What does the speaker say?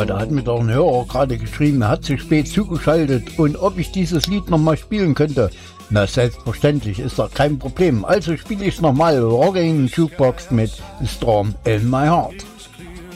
Ja, da hat mir doch ein Hörer gerade geschrieben, er hat sich spät zugeschaltet und ob ich dieses Lied nochmal spielen könnte. Na, selbstverständlich, ist doch kein Problem. Also spiele ich es nochmal, Rocking Jukebox mit Storm in My Heart.